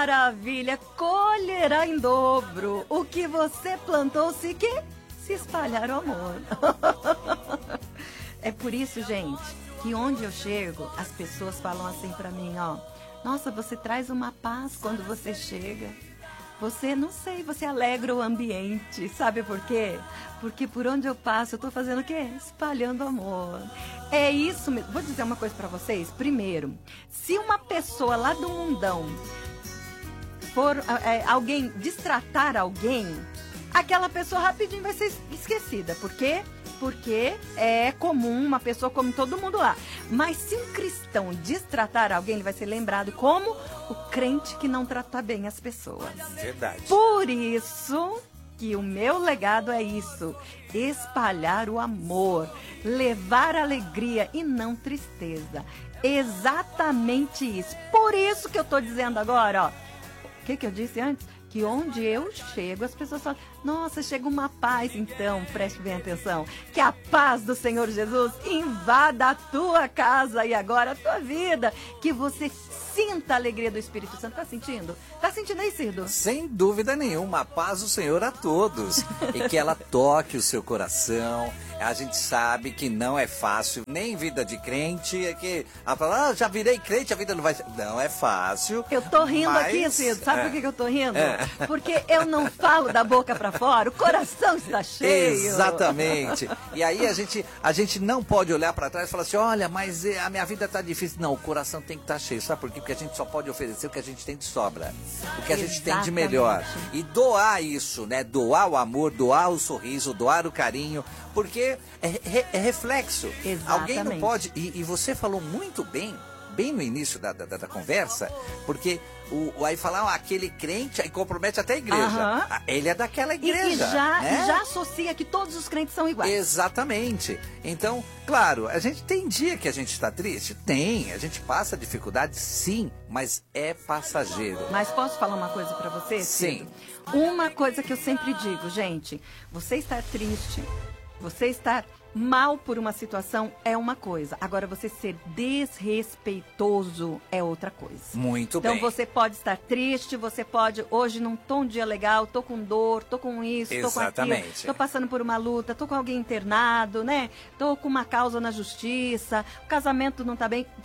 maravilha! Colherá em dobro o que você plantou, se espalhar o amor. É por isso, gente, que onde eu chego, as pessoas falam assim pra mim, ó. Nossa, você traz uma paz quando você chega. Você, não sei, você alegra o ambiente. Sabe por quê? Porque por onde eu passo, eu tô fazendo o quê? Espalhando amor. É isso mesmo. Vou dizer uma coisa pra vocês. Primeiro, se uma pessoa lá do mundão for alguém destratar alguém, aquela pessoa rapidinho vai ser esquecida. Por quê? Porque é comum, uma pessoa come todo mundo lá. Mas se um cristão destratar alguém, ele vai ser lembrado como o crente que não trata bem as pessoas. Verdade. Por isso que o meu legado é isso: espalhar o amor, levar alegria e não tristeza. Exatamente isso. Por isso que eu tô dizendo agora, ó. O que eu disse antes? Que onde eu chego, as pessoas falam, nossa, chega uma paz. Então, preste bem atenção, que a paz do Senhor Jesus invada a tua casa e agora a tua vida, que você sinta a alegria do Espírito Santo. Tá sentindo? Tá sentindo aí, Cido? Sem dúvida nenhuma, a paz do Senhor a todos, e que ela toque o seu coração. A gente sabe que não é fácil, nem vida de crente, é que ela fala, já virei crente, a vida não vai ser... Não é fácil. Eu tô rindo aqui, Cido, sabe por que eu tô rindo? Porque eu não falo da boca pra fora, o coração está cheio. Exatamente. E aí a gente não pode olhar pra trás e falar assim, olha, mas a minha vida tá difícil. Não, o coração tem que estar cheio, sabe por quê? Porque a gente só pode oferecer o que a gente tem de sobra, o que a gente tem de melhor. E doar isso, né? Doar o amor, doar o sorriso, doar o carinho, porque é reflexo. Exatamente. Alguém não pode... E você falou muito bem no início da conversa, porque aí falar aquele crente, aí compromete até a igreja. Ele é daquela igreja. E já associa que todos os crentes são iguais. Exatamente. Então, claro, a gente tem dia que a gente está triste? Tem. A gente passa dificuldade, sim, mas é passageiro. Mas posso falar uma coisa pra você, Sim. Cido? Uma coisa que eu sempre digo, gente, você estar triste, você estar mal por uma situação é uma coisa. Agora, você ser desrespeitoso é outra coisa. Muito bem. Então, você pode estar triste, você pode... Hoje não tô um dia legal, tô com dor, tô com isso, tô com aquilo. Tô passando por uma luta, tô com alguém internado, né? Tô com uma causa na justiça, o casamento não tá bem.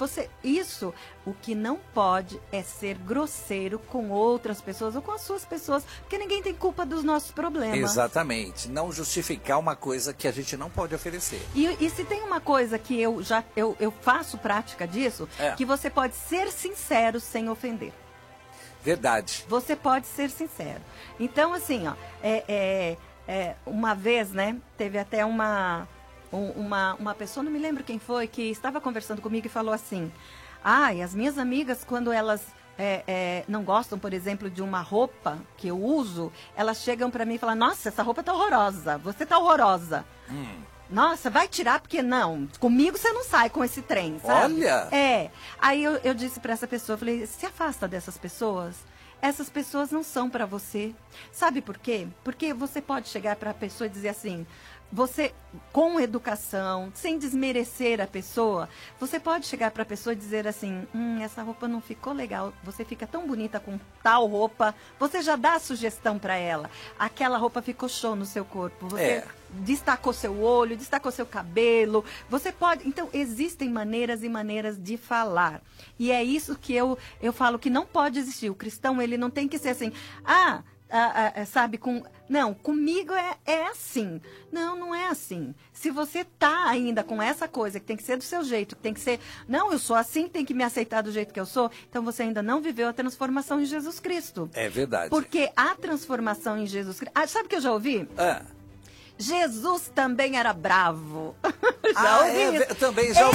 O que não pode é ser grosseiro com outras pessoas ou com as suas pessoas, porque ninguém tem culpa dos nossos problemas. Exatamente. Não justificar uma coisa que a gente não pode oferecer. E se tem uma coisa que eu faço prática disso, que você pode ser sincero sem ofender. Verdade. Você pode ser sincero. Então, assim, ó, uma vez, né, teve até uma pessoa, não me lembro quem foi, que estava conversando comigo e falou assim, e as minhas amigas, quando elas não gostam, por exemplo, de uma roupa que eu uso, elas chegam pra mim e falam, nossa, essa roupa tá horrorosa, você tá horrorosa. Nossa, vai tirar, porque não, comigo você não sai com esse trem, sabe? Olha! Aí eu disse pra essa pessoa, eu falei, se afasta dessas pessoas. Essas pessoas não são pra você. Sabe por quê? Porque você pode chegar pra pessoa e dizer assim, você, com educação, sem desmerecer a pessoa, você pode chegar para a pessoa e dizer assim, essa roupa não ficou legal, você fica tão bonita com tal roupa, você já dá a sugestão para ela, aquela roupa ficou show no seu corpo, você destacou seu olho, destacou seu cabelo, você pode, então existem maneiras e maneiras de falar, e é isso que eu falo que não pode existir, o cristão ele não tem que ser assim, sabe, não, comigo é assim. Não é assim. Se você tá ainda com essa coisa que tem que ser do seu jeito, que tem que ser, não, eu sou assim, tem que me aceitar do jeito que eu sou, então você ainda não viveu a transformação em Jesus Cristo. É verdade. Porque a transformação em Jesus Cristo... sabe o que eu já ouvi? Jesus também era bravo. Já ouvi isso? Também já ouvi.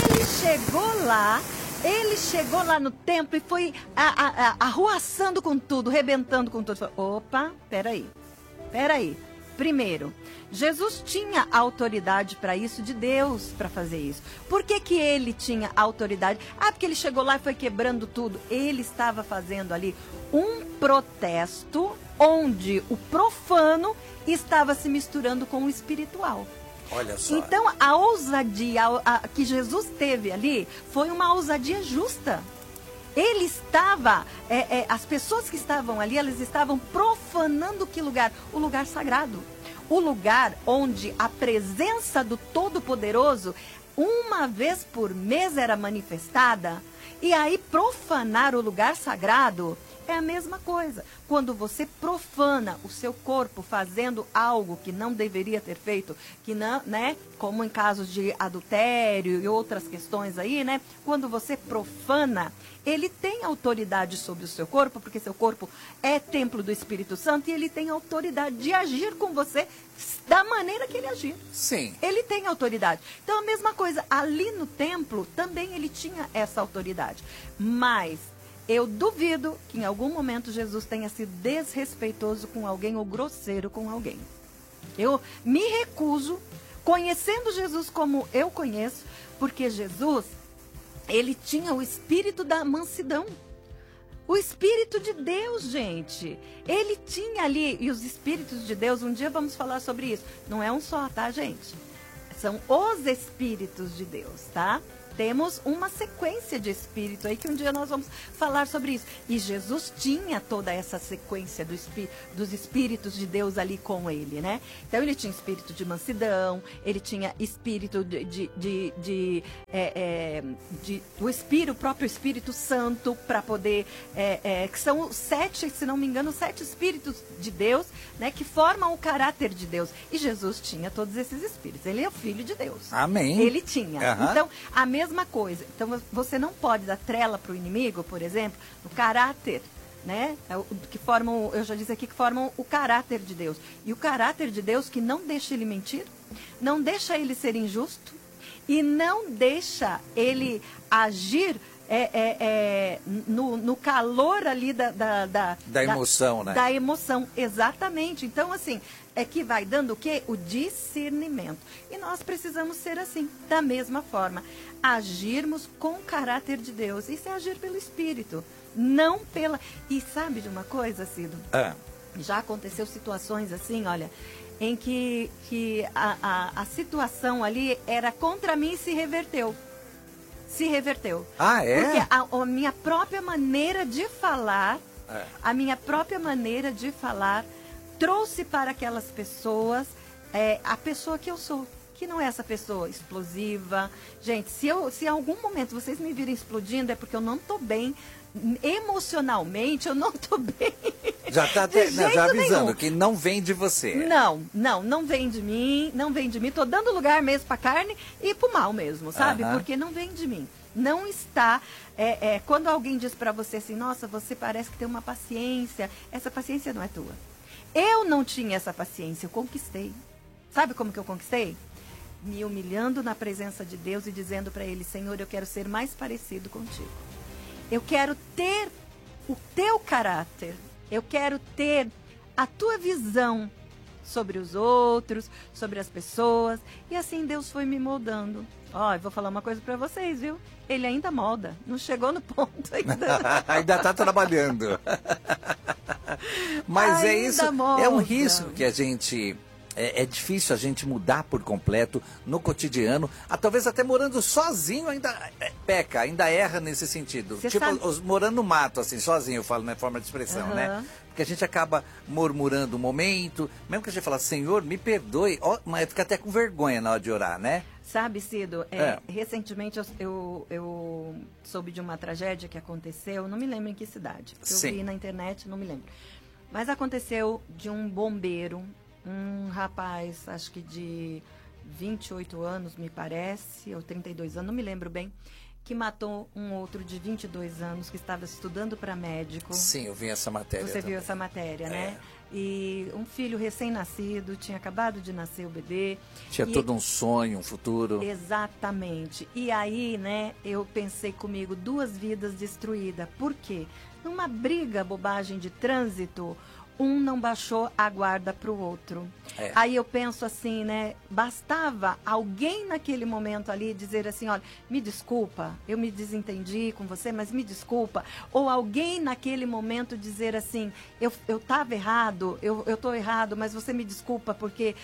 Ele chegou lá no templo e foi arruaçando com tudo, rebentando com tudo. Falou, opa, peraí. Primeiro, Jesus tinha autoridade para isso, de Deus para fazer isso. Por que ele tinha autoridade? Porque ele chegou lá e foi quebrando tudo. Ele estava fazendo ali um protesto onde o profano estava se misturando com o espiritual. Olha só. Então, a ousadia que Jesus teve ali foi uma ousadia justa. Ele estava, as pessoas que estavam ali, elas estavam profanando que lugar? O lugar sagrado. O lugar onde a presença do Todo-Poderoso, uma vez por mês, era manifestada. E aí, profanar o lugar sagrado é a mesma coisa. Quando você profana o seu corpo fazendo algo que não deveria ter feito, que não, né? Como em casos de adultério e outras questões aí, né? Quando você profana, ele tem autoridade sobre o seu corpo, porque seu corpo é templo do Espírito Santo e ele tem autoridade de agir com você da maneira que ele agir. Sim. Ele tem autoridade. Então, a mesma coisa, ali no templo também ele tinha essa autoridade. Mas eu duvido que em algum momento Jesus tenha sido desrespeitoso com alguém ou grosseiro com alguém. Eu me recuso, conhecendo Jesus como eu conheço, porque Jesus, ele tinha o espírito da mansidão. O Espírito de Deus, gente. Ele tinha ali, e os Espíritos de Deus, um dia vamos falar sobre isso. Não é um só, tá, gente? São os Espíritos de Deus, tá? Temos uma sequência de espírito aí que um dia nós vamos falar sobre isso. E Jesus tinha toda essa sequência dos espíritos de Deus ali com ele, né? Então ele tinha espírito de mansidão, ele tinha espírito o próprio Espírito Santo para poder, que são 7, se não me engano, 7 espíritos de Deus, né? Que formam o caráter de Deus. E Jesus tinha todos esses espíritos. Ele é o Filho de Deus. Amém. Ele tinha. Uhum. Então, a mesma coisa. Então, você não pode dar trela para o inimigo, por exemplo, no caráter, né? Que formam, eu já disse aqui, que formam o caráter de Deus. E o caráter de Deus que não deixa ele mentir, não deixa ele ser injusto e não deixa ele agir no calor ali da emoção, né? Da emoção, exatamente. Então, assim, é que vai dando o quê? O discernimento. E nós precisamos ser assim, da mesma forma. Agirmos com o caráter de Deus. Isso é agir pelo Espírito, não pela... E sabe de uma coisa, Cido? Já aconteceu situações assim, olha, em que a situação ali era contra mim e se reverteu. Se reverteu. Ah, é? Porque a minha própria maneira de falar, trouxe para aquelas pessoas a pessoa que eu sou, que não é essa pessoa explosiva. Gente, se em algum momento vocês me virem explodindo, é porque eu não estou bem. Emocionalmente, eu não estou bem. Já está já avisando nenhum. Que não vem de você. Não vem de mim, não vem de mim. Estou dando lugar mesmo para a carne e para o mal mesmo, sabe? Porque não vem de mim. Não está... quando alguém diz para você assim, nossa, você parece que tem uma paciência, essa paciência não é tua. Eu não tinha essa paciência, eu conquistei. Sabe como que eu conquistei? Me humilhando na presença de Deus e dizendo para Ele, Senhor, eu quero ser mais parecido contigo. Eu quero ter o teu caráter. Eu quero ter a tua visão sobre os outros, sobre as pessoas. E assim Deus foi me moldando. Eu vou falar uma coisa para vocês, viu? Ele ainda molda. Não chegou no ponto ainda. Ainda está trabalhando. Mas ainda é isso. Molda. É um risco que a gente... É difícil a gente mudar por completo no cotidiano. Talvez até morando sozinho ainda peca, ainda erra nesse sentido. Você tipo, sabe... morando no mato, assim, sozinho, eu falo na forma de expressão, né? Porque a gente acaba murmurando um momento, mesmo que a gente fala, Senhor, me perdoe, mas fica até com vergonha na hora de orar, né? Sabe, Cido, recentemente eu soube de uma tragédia que aconteceu, não me lembro em que cidade. Eu vi na internet, não me lembro. Mas aconteceu de um bombeiro, um rapaz, acho que de 28 anos, me parece, ou 32 anos, não me lembro bem, que matou um outro de 22 anos que estava estudando para médico. Sim, eu vi essa matéria. Você viu essa matéria, né? E um filho recém-nascido, tinha acabado de nascer o bebê. Tinha todo um sonho, um futuro. Exatamente. E aí, né, eu pensei comigo, 2 vidas destruídas. Por quê? Numa briga, bobagem de trânsito, um não baixou a guarda para o outro. Aí eu penso assim, né? Bastava alguém naquele momento ali dizer assim, olha, me desculpa, eu me desentendi com você, mas me desculpa. Ou alguém naquele momento dizer assim, eu estava errado, eu estou errado, mas você me desculpa porque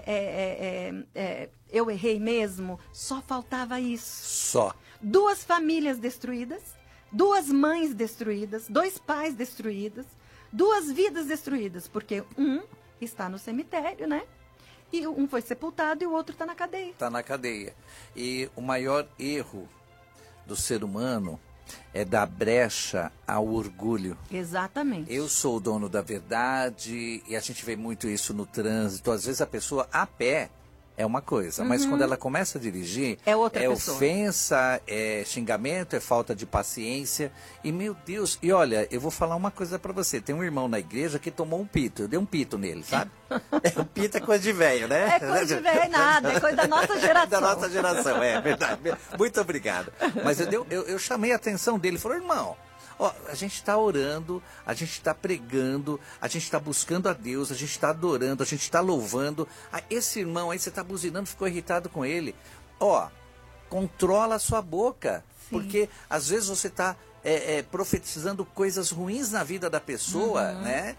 eu errei mesmo. Só faltava isso. Só. 2 famílias destruídas. 2 mães destruídas, 2 pais destruídos, 2 vidas destruídas, porque um está no cemitério, né? E um foi sepultado e o outro está na cadeia. Está na cadeia. E o maior erro do ser humano é dar brecha ao orgulho. Exatamente. Eu sou o dono da verdade, e a gente vê muito isso no trânsito. Às vezes a pessoa a pé é uma coisa, mas quando ela começa a dirigir, é outra pessoa. Ofensa, é xingamento, é falta de paciência. E, meu Deus, e olha, eu vou falar uma coisa pra você. Tem um irmão na igreja que tomou um pito. Eu dei um pito nele, sabe? O pito é coisa de velho, né? É coisa de velho nada, é coisa da nossa geração. Da nossa geração, é verdade. Muito obrigado. Mas eu chamei a atenção dele. Falou, irmão, ó, a gente está orando, a gente está pregando, a gente está buscando a Deus, a gente está adorando, a gente está louvando. Ah, esse irmão aí, você está buzinando, ficou irritado com ele. Ó, controla a sua boca, porque às vezes você está profetizando coisas ruins na vida da pessoa, né?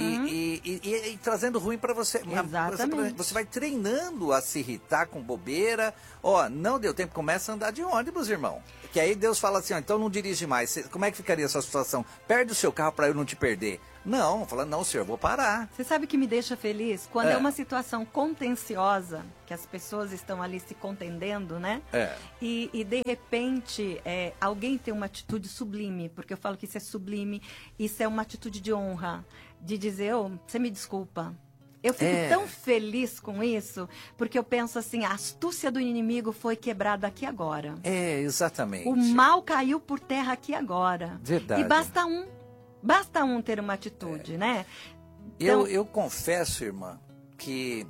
E trazendo ruim para você. Exatamente. Você vai treinando a se irritar com bobeira. Ó, não deu tempo, começa a andar de ônibus, irmão. Que aí Deus fala assim, ó, então não dirige mais. Como é que ficaria essa situação? Perde o seu carro para eu não te perder. Não, fala, não, senhor, vou parar. Você sabe o que me deixa feliz? Quando é uma situação contenciosa, que as pessoas estão ali se contendendo, né? E de repente, alguém tem uma atitude sublime, porque eu falo que isso é sublime, isso é uma atitude de honra, de dizer, você me desculpa. Eu fico tão feliz com isso, porque eu penso assim, a astúcia do inimigo foi quebrada aqui agora. Exatamente. O mal caiu por terra aqui agora. Verdade. E basta um ter uma atitude, né? Então, eu confesso, irmã, que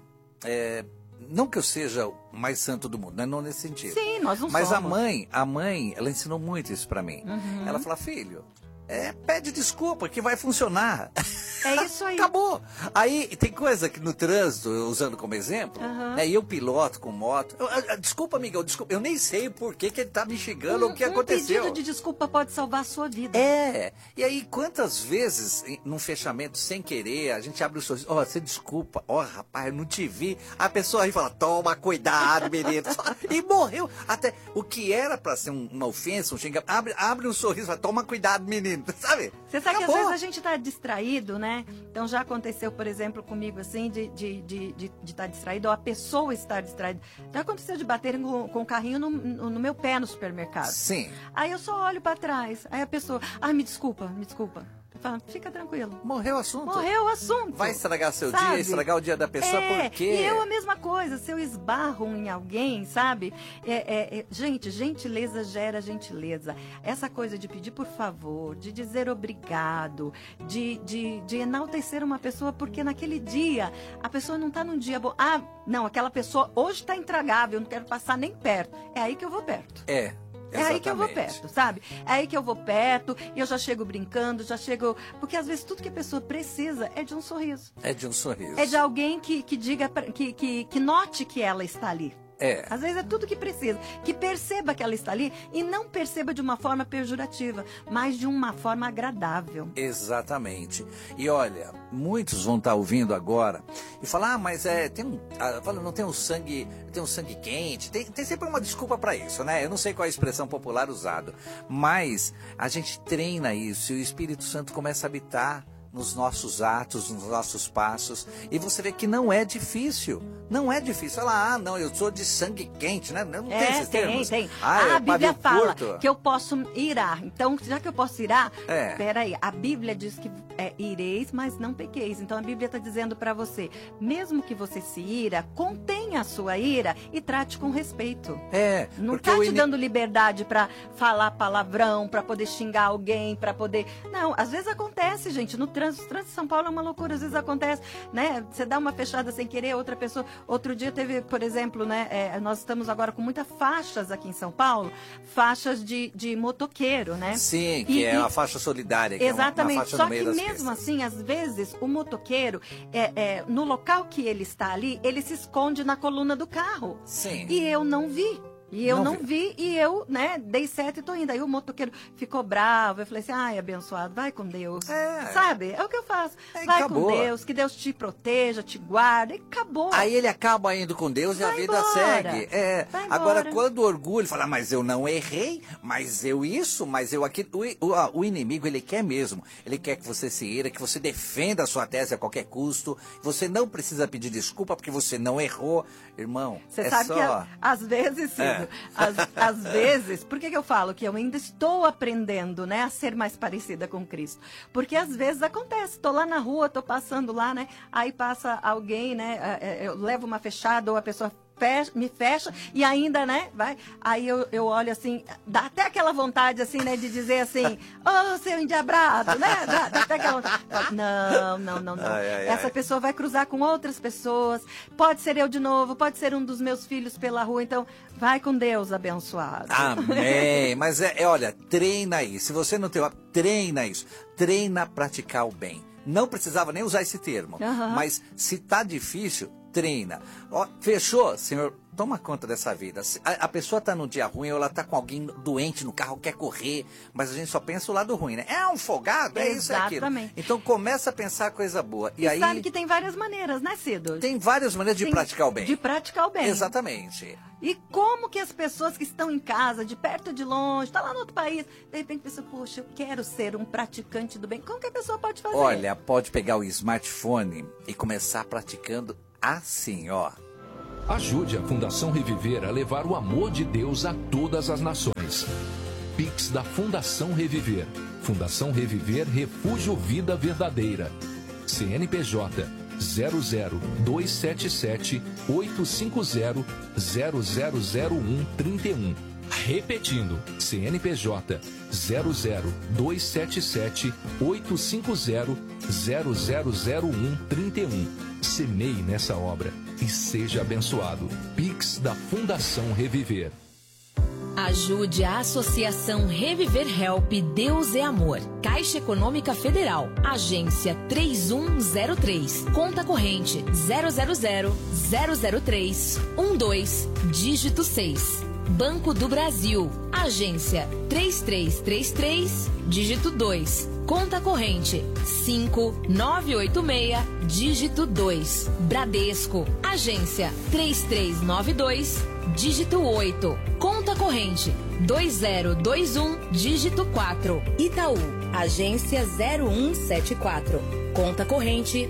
não que eu seja o mais santo do mundo, não nesse sentido. Sim, nós não Mas somos. a mãe, ela ensinou muito isso pra mim. Ela fala, filho, pede desculpa que vai funcionar. É isso aí. Acabou. Aí tem coisa que no trânsito, usando como exemplo, né, eu piloto com moto. Desculpa, amiga, eu nem sei por que ele tá me xingando ou o que aconteceu. Um pedido de desculpa pode salvar a sua vida. E aí quantas vezes, num fechamento sem querer, a gente abre o sorriso, você desculpa, rapaz, eu não te vi. A pessoa aí fala, toma cuidado, menino. E morreu. Até o que era pra ser uma ofensa, um xingamento, abre um sorriso, fala, toma cuidado, menino. Sabe? Você sabe Acabou. que às vezes a gente tá distraído, né? Então já aconteceu, por exemplo, comigo assim, de estar distraído, ou a pessoa estar distraída. Já aconteceu de baterem com o carrinho no meu pé no supermercado. Sim. Aí eu só olho pra trás. Aí a pessoa, me desculpa. Eu falo, fica tranquilo. Morreu o assunto. Morreu o assunto. Vai estragar seu sabe? dia, estragar o dia da pessoa, por quê? E eu a mesma coisa, se eu esbarro em alguém, sabe? Gente, gentileza gera gentileza. Essa coisa de pedir por favor, de dizer obrigado, de enaltecer uma pessoa, porque naquele dia, a pessoa não está num dia bom. Não, aquela pessoa hoje está intragável, eu não quero passar nem perto. É aí que eu vou perto. É aí que eu vou perto, sabe? É aí que eu vou perto e eu já chego brincando, já chego... Porque às vezes tudo que a pessoa precisa é de um sorriso. É de um sorriso. É de alguém que diga, que note que ela está ali. Às vezes é tudo que precisa. Que perceba que ela está ali e não perceba de uma forma pejorativa, mas de uma forma agradável. Exatamente. E olha, muitos vão estar ouvindo agora e falar, mas não tem um sangue quente. Tem sempre uma desculpa para isso, né? Eu não sei qual é a expressão popular usada, mas a gente treina isso e o Espírito Santo começa a habitar nos nossos atos, nos nossos passos, e você vê que não é difícil. Não é difícil. Fala, não, eu sou de sangue quente, né? Não tem esses termos. Tem. A Bíblia fala que eu posso irar. Então, já que eu posso irar, peraí, a Bíblia diz que ireis, mas não pequeis. Então, a Bíblia está dizendo para você, mesmo que você se ira, contenha a sua ira e trate com respeito. Não está te dando liberdade para falar palavrão, para poder xingar alguém, para poder... Não, às vezes acontece, gente, no trânsito de São Paulo é uma loucura, às vezes acontece, né? Você dá uma fechada sem querer, outra pessoa... Outro dia teve, por exemplo, né? Nós estamos agora com muitas faixas aqui em São Paulo, faixas de motoqueiro, né? Sim, que é a faixa solidária. Que exatamente, é uma faixa só no meio que das mesmo pistas. assim, às vezes, o motoqueiro, no local que ele está ali, ele se esconde na coluna do carro. Sim. E eu não vi. E eu não vi, e eu, né, dei certo e tô indo. Aí o motoqueiro ficou bravo, eu falei assim, ai, abençoado, vai com Deus. Sabe? É o que eu faço. Vai acabou. com Deus, que Deus te proteja, te guarde, e acabou. Aí ele acaba indo com Deus e a vida segue. Agora, quando o orgulho fala, mas eu não errei, mas eu isso, mas eu aquilo. O inimigo, ele quer mesmo. Ele quer que você se ira, que você defenda a sua tese a qualquer custo. Você não precisa pedir desculpa porque você não errou. Irmão, você sabe só... que às vezes, Cido, às vezes, por que eu falo que eu ainda estou aprendendo, né, a ser mais parecida com Cristo? Porque às vezes acontece, tô lá na rua, tô passando lá, né, aí passa alguém, né, eu levo uma fechada ou a pessoa me fecha e ainda, né, vai, aí eu olho assim, dá até aquela vontade, assim, né, de dizer assim, ô, seu endiabrado, né, dá até aquela vontade. Não. Essa pessoa vai cruzar com outras pessoas, pode ser eu de novo, pode ser um dos meus filhos pela rua, então vai com Deus, abençoado. Amém. Mas olha, treina isso. Se você não tem, treina isso. Treina praticar o bem. Não precisava nem usar esse termo. Mas se tá difícil, treina. Ó, fechou, Senhor, toma conta dessa vida. A pessoa tá num dia ruim, ou ela tá com alguém doente no carro, quer correr, mas a gente só pensa o lado ruim, né? É um folgado, é isso, é aquilo. Exatamente. Então começa a pensar coisa boa. E aí, sabe que tem várias maneiras, né, Cido? Tem várias maneiras de praticar o bem. De praticar o bem. Exatamente. E como que as pessoas que estão em casa, de perto ou de longe, tá lá no outro país, de repente pensa, poxa, eu quero ser um praticante do bem. Como que a pessoa pode fazer? Olha, pode pegar o smartphone e começar praticando assim, ó. Ajude a Fundação Reviver a levar o amor de Deus a todas as nações. Pix da Fundação Reviver. Fundação Reviver Refúgio Vida Verdadeira. CNPJ 00277 850 0001 31. Repetindo, CNPJ 00277 850 0001 31. Semeie nessa obra e seja abençoado. Pix da Fundação Reviver. Ajude a Associação Reviver Help Deus é Amor. Caixa Econômica Federal. Agência 3103. Conta corrente 000-003-12, dígito 6. Banco do Brasil. Agência 3333, dígito 2. Conta corrente 5986, dígito 2. Bradesco. Agência 3392, dígito 8. Conta corrente 2021, dígito 4. Itaú. Agência 0174. Conta corrente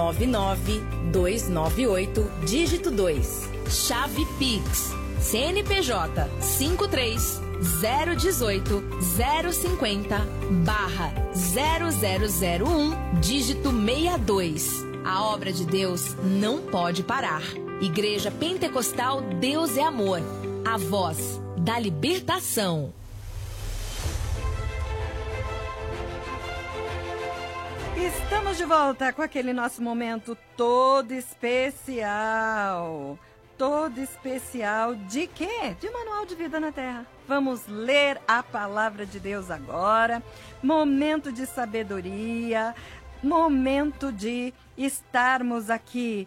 99298, dígito 2. Chave Pix. CNPJ 53-018-050/0001, dígito 62. A obra de Deus não pode parar. Igreja Pentecostal Deus é Amor. A voz da libertação. Estamos de volta com aquele nosso momento todo especial. Todo especial de quê? De Manual de Vida na Terra. Vamos ler a palavra de Deus agora. Momento de sabedoria. Momento de estarmos aqui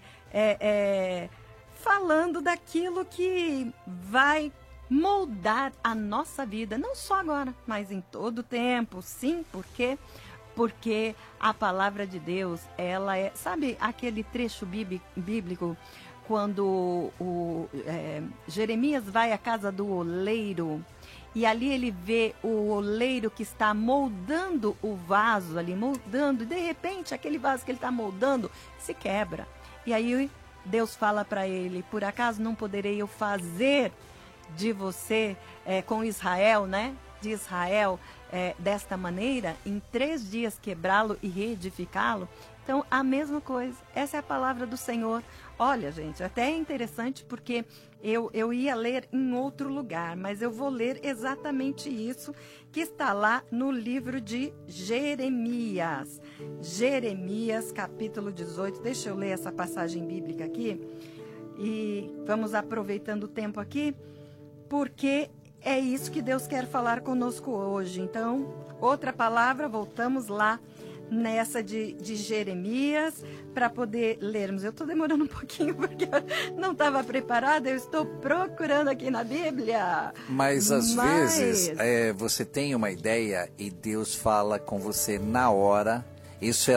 falando daquilo que vai moldar a nossa vida. Não só agora, mas em todo o tempo. Sim, porque a palavra de Deus, ela é... Sabe aquele trecho bíblico... Quando Jeremias vai à casa do oleiro e ali ele vê o oleiro que está moldando o vaso ali, moldando, e de repente aquele vaso que ele está moldando se quebra. E aí Deus fala para ele, por acaso não poderei eu fazer de você, com Israel, né? De Israel, desta maneira, em 3 dias quebrá-lo e reedificá-lo? Então, a mesma coisa. Essa é a palavra do Senhor. Olha, gente, até é interessante porque eu ia ler em outro lugar, mas eu vou ler exatamente isso que está lá no livro de Jeremias. Jeremias, capítulo 18. Deixa eu ler essa passagem bíblica aqui. E vamos aproveitando o tempo aqui, porque é isso que Deus quer falar conosco hoje. Então, outra palavra, voltamos lá nessa de Jeremias para poder lermos. Eu estou demorando um pouquinho porque eu não estava preparada, eu estou procurando aqui na Bíblia. Mas às vezes você tem uma ideia e Deus fala com você na hora. Isso é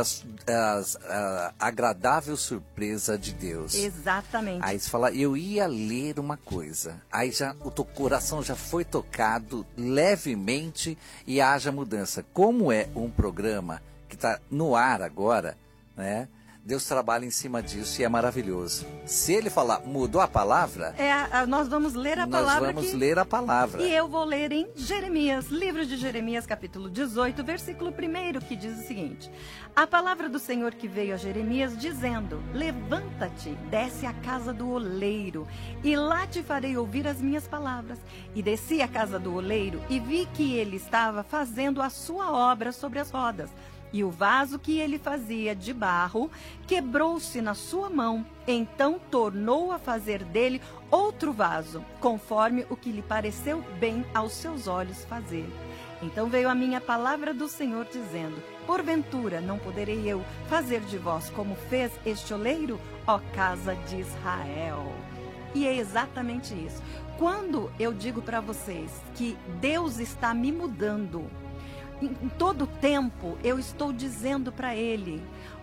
a agradável surpresa de Deus. Exatamente. Aí você fala, eu ia ler uma coisa. Aí já o teu coração já foi tocado levemente e haja mudança. Como é um programa que está no ar agora, né? Deus trabalha em cima disso e é maravilhoso. Se ele falar, mudou a palavra... nós vamos ler a palavra Nós vamos ler a palavra. E eu vou ler em Jeremias, livro de Jeremias, capítulo 18, versículo 1, que diz o seguinte. A palavra do Senhor que veio a Jeremias, dizendo, levanta-te, desce à casa do oleiro, e lá te farei ouvir as minhas palavras. E desci à casa do oleiro, e vi que ele estava fazendo a sua obra sobre as rodas. E o vaso que ele fazia de barro quebrou-se na sua mão. Então tornou a fazer dele outro vaso, conforme o que lhe pareceu bem aos seus olhos fazer. Então veio a minha palavra do Senhor dizendo, porventura não poderei eu fazer de vós como fez este oleiro, ó casa de Israel. E é exatamente isso. Quando eu digo para vocês que Deus está me mudando, em todo tempo eu estou dizendo para ele,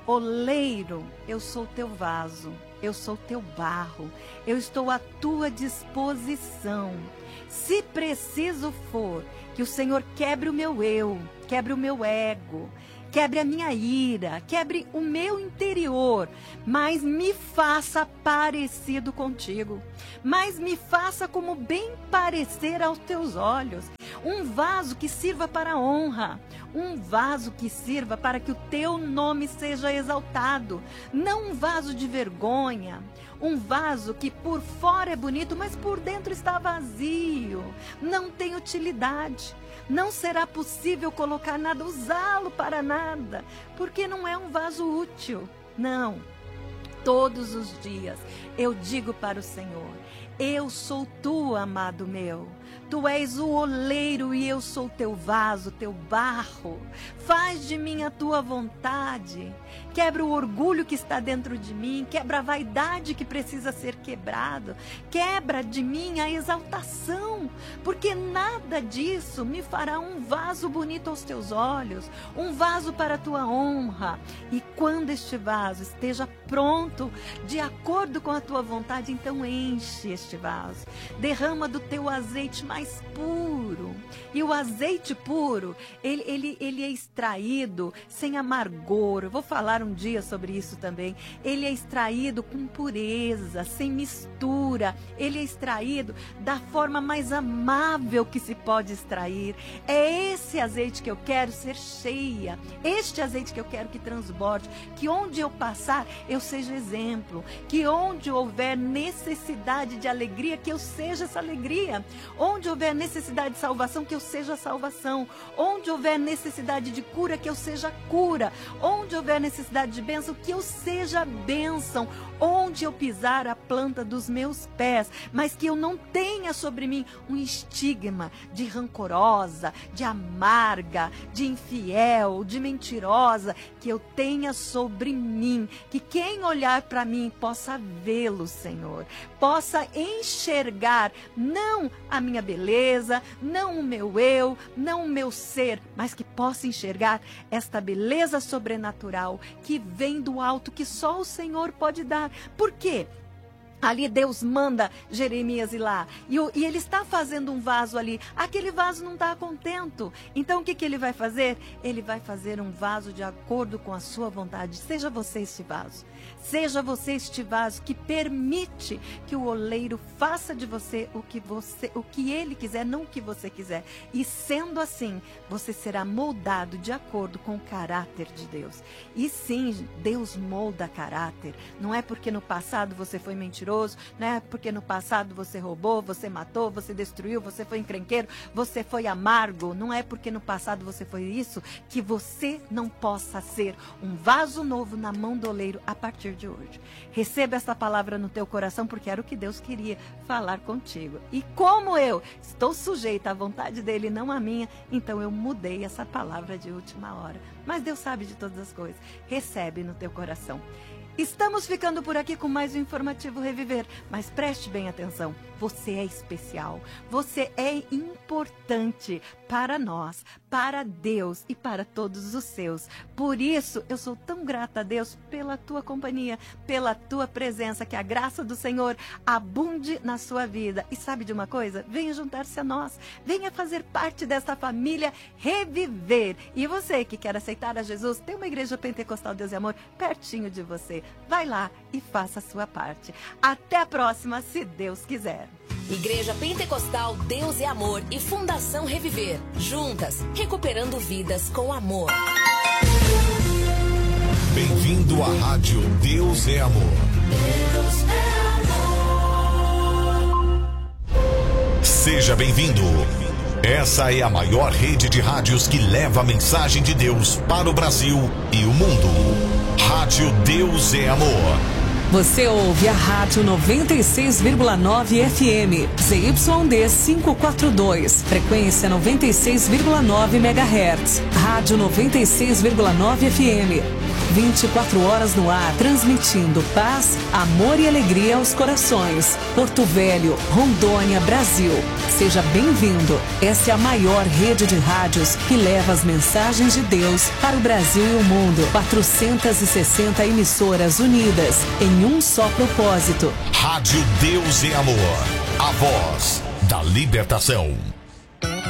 oleiro, eu sou teu vaso, eu sou teu barro, eu estou à tua disposição. Se preciso for, que o Senhor quebre o meu eu, quebre o meu ego, quebre a minha ira, quebre o meu interior, mas me faça parecido contigo, mas me faça como bem parecer aos teus olhos. Um vaso que sirva para a honra, um vaso que sirva para que o teu nome seja exaltado, não um vaso de vergonha, um vaso que por fora é bonito, mas por dentro está vazio, não tem utilidade. Não será possível colocar nada, usá-lo para nada, porque não é um vaso útil. Não. Todos os dias eu digo para o Senhor, eu sou tu, amado meu. Tu és o oleiro e eu sou teu vaso, teu barro. Faz de mim a tua vontade. Quebra o orgulho que está dentro de mim. Quebra a vaidade que precisa ser quebrado. Quebra de mim a exaltação. Porque nada disso me fará um vaso bonito aos teus olhos. Um vaso para a tua honra. E quando este vaso esteja pronto, de acordo com a tua vontade, então enche este vaso. Derrama do teu azeite mais puro. E o azeite puro, ele é extraído sem amargor. Eu vou falar um dia sobre isso também. Ele é extraído com pureza, sem mistura. Ele é extraído da forma mais amável que se pode extrair. É esse azeite que eu quero ser cheia. Este azeite que eu quero que transborde. Que onde eu passar, eu seja exemplo. Que onde houver necessidade de alegria, que eu seja essa alegria. Onde houver necessidade de salvação, que eu seja a salvação. Onde houver necessidade de cura, que eu seja a cura. Onde houver necessidade de bênção, que eu seja a bênção. Onde eu pisar a planta dos meus pés, mas que eu não tenha sobre mim um estigma de rancorosa, de amarga, de infiel, de mentirosa, que eu tenha sobre mim, que quem olhar para mim possa vê-lo, Senhor, possa enxergar não a minha beleza, não o meu eu, não o meu ser, mas que possa enxergar esta beleza sobrenatural que vem do alto, que só o Senhor pode dar. Por quê? Ali Deus manda Jeremias ir lá e ele está fazendo um vaso ali. Aquele vaso não está contento. Então o que ele vai fazer? Ele vai fazer um vaso de acordo com a sua vontade. Seja você este vaso. Seja você este vaso que permite que o oleiro faça de você o que ele quiser, não o que você quiser. E sendo assim, você será moldado de acordo com o caráter de Deus. E sim, Deus molda caráter. Não é porque no passado você foi mentiroso, não é porque no passado você roubou, você matou, você destruiu, você foi encrenqueiro, você foi amargo. Não é porque no passado você foi isso que você não possa ser um vaso novo na mão do oleiro a partir de hoje. Receba essa palavra no teu coração, porque era o que Deus queria falar contigo. E como eu estou sujeita à vontade dele, não à minha, então eu mudei essa palavra de última hora. mas Deus sabe de todas as coisas. Recebe no teu coração. Estamos ficando por aqui com mais um Informativo Reviver, mas preste bem atenção, você é especial, você é importante para nós, para Deus e para todos os seus. Por isso, eu sou tão grata a Deus pela tua companhia, pela tua presença, que a graça do Senhor abunde na sua vida. E sabe de uma coisa? Venha juntar-se a nós, venha fazer parte desta família Reviver. E você que quer aceitar a Jesus, tem uma igreja pentecostal Deus e Amor pertinho de você. Vai lá e faça a sua parte. Até a próxima, se Deus quiser. Igreja Pentecostal Deus é Amor e Fundação Reviver. Juntas, recuperando vidas com amor. Bem-vindo à Rádio Deus é Amor. Deus é amor. Seja bem-vindo. Essa é a maior rede de rádios que leva a mensagem de Deus para o Brasil e o mundo. Rádio Deus é Amor. Você ouve a Rádio 96,9 FM, ZYD 542, frequência 96,9 MHz. Rádio 96,9 FM, 24 horas no ar, transmitindo paz, amor e alegria aos corações. Porto Velho, Rondônia, Brasil. Seja bem-vindo. Essa é a maior rede de rádios que leva as mensagens de Deus para o Brasil e o mundo. 460 emissoras unidas em um só propósito. Rádio Deus é Amor, a voz da libertação.